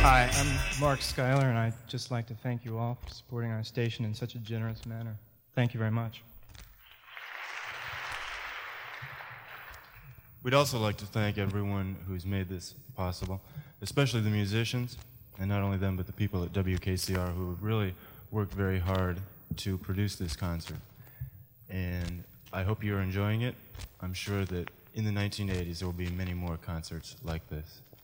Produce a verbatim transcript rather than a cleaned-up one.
Hi, I'm Mark Schuyler, and I'd just like to thank you all for supporting our station in such a generous manner. Thank you very much. We'd also like to thank everyone who's made this possible, especially the musicians, and not only them, but the people at W K C R who have really worked very hard to produce this concert. And I hope you're enjoying it. I'm sure that in the nineteen eighties there will be many more concerts like this.